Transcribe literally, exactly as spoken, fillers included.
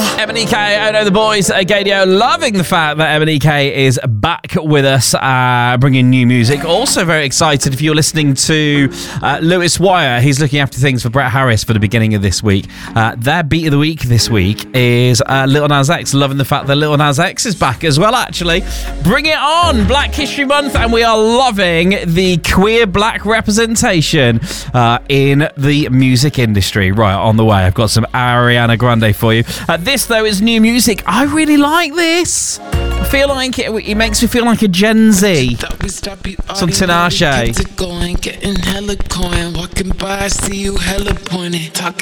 M N E K, oh no, the boys at Gadio, loving the fact that M N E K is back with us, uh, bringing new music. Also very excited if you're listening to uh, Lewis Wire. He's looking after things for Brett Harris for the beginning of this week. Uh, their beat of the week this week is uh, Lil Nas X. Loving the fact that Lil Nas X is back as well, actually. Bring it on! Black History Month, and we are loving the queer black representation uh, in the music industry. Right, on the way, I've got some Ariana Grande for you. Uh, this, though, is new music. I really like this. I feel like it, it makes me feel like a Gen Z. Some Tinashe.